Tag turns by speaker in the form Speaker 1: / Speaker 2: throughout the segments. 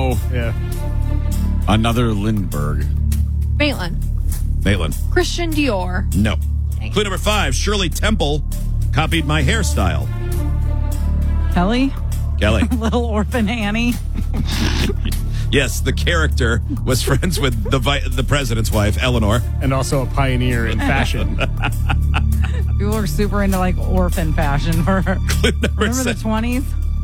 Speaker 1: no.
Speaker 2: Yeah.
Speaker 1: Another Lindbergh.
Speaker 3: Maitland.
Speaker 4: Christian Dior.
Speaker 5: No. Clue number 5. Shirley Temple copied my hairstyle.
Speaker 6: Kelly? Little Orphan Annie.
Speaker 5: Yes, the character was friends with the president's wife, Eleanor.
Speaker 2: And also a pioneer in fashion.
Speaker 6: People are super into like orphan fashion for
Speaker 5: Clue number
Speaker 6: remember the
Speaker 5: 6.
Speaker 6: 20s?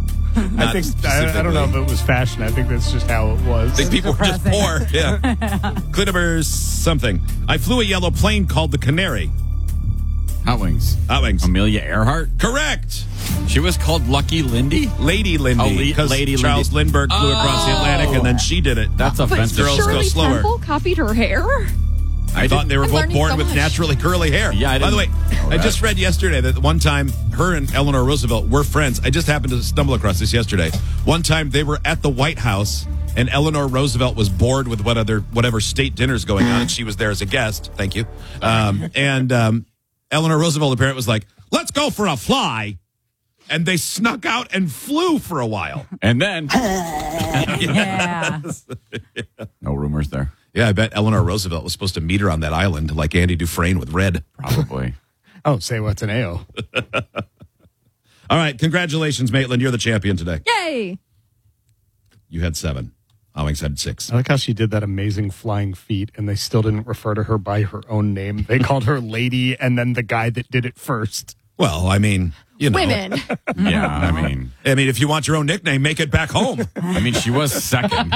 Speaker 2: I don't know if it was fashion. I think that's just how it was.
Speaker 5: I think people were just poor. Yeah. Clue number something. I flew a yellow plane called the Canary.
Speaker 1: Hot Wings. Amelia Earhart?
Speaker 5: Correct.
Speaker 1: She was called Lucky Lindy?
Speaker 5: Lady Lindy. Because
Speaker 1: Lady
Speaker 5: Charles
Speaker 1: Lindy.
Speaker 5: Lindbergh flew across the Atlantic and then she did it.
Speaker 1: That's
Speaker 4: But
Speaker 1: offensive.
Speaker 5: Girls go
Speaker 4: Shirley
Speaker 5: slower.
Speaker 4: Temple copied her hair?
Speaker 5: I thought they were
Speaker 4: I'm
Speaker 5: both
Speaker 4: learning
Speaker 5: born
Speaker 4: so
Speaker 5: with
Speaker 4: much.
Speaker 5: naturally curly hair.
Speaker 1: Yeah, I
Speaker 5: By the way,
Speaker 1: didn't know
Speaker 5: I
Speaker 1: that.
Speaker 5: just read yesterday that one time her and Eleanor Roosevelt were friends. I just happened to stumble across this yesterday. One time they were at the White House and Eleanor Roosevelt was bored with whatever state dinner's going on and she was there as a guest. Thank you. And Eleanor Roosevelt apparently was like, let's go for a fly. And they snuck out and flew for a while.
Speaker 1: And then,
Speaker 6: Yeah.
Speaker 1: no rumors there.
Speaker 5: Yeah, I bet Eleanor Roosevelt was supposed to meet her on that island like Andy Dufresne with Red.
Speaker 1: Probably.
Speaker 2: Oh, say what's an AO.
Speaker 5: All right, congratulations, Maitland. You're the champion today.
Speaker 4: Yay!
Speaker 5: You had 7. Owings had 6.
Speaker 2: I like how she did that amazing flying feat, and they still didn't refer to her by her own name. They called her Lady, and then the guy that did it first.
Speaker 5: Well, I mean, you know.
Speaker 4: Women.
Speaker 1: Yeah, I mean,
Speaker 5: If you want your own nickname, make it back home.
Speaker 1: she was second.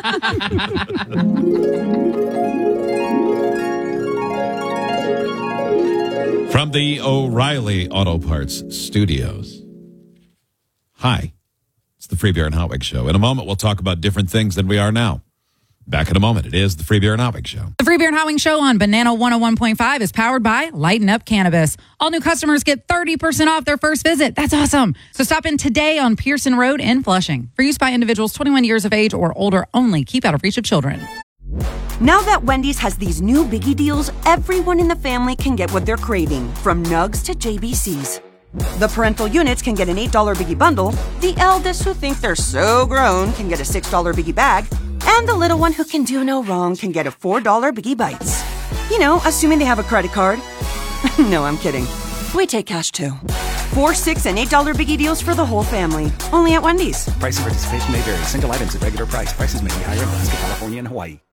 Speaker 5: From the O'Reilly Auto Parts Studios. Hi, it's the Free Beer and Hot Wig Show. In a moment, we'll talk about different things than we are now. Back in a moment. It is the Free Beer and Hot Wig Show.
Speaker 6: The Free Beer and Hot Wings Show on Banana 101.5 is powered by Lighten Up Cannabis. All new customers get 30% off their first visit. That's awesome. So stop in today on Pearson Road in Flushing. For use by individuals 21 years of age or older only. Keep out of reach of children.
Speaker 7: Now that Wendy's has these new biggie deals, everyone in the family can get what they're craving, from nugs to JBCs. The parental units can get an $8 biggie bundle, the eldest who think they're so grown can get a $6 biggie bag, and the little one who can do no wrong can get a $4 biggie bites. You know, assuming they have a credit card. No, I'm kidding. We take cash too. $4, $6, and $8 biggie deals for the whole family. Only at Wendy's.
Speaker 8: Price and participation may vary. Single items at regular price. Prices may be higher in Alaska, California, and Hawaii.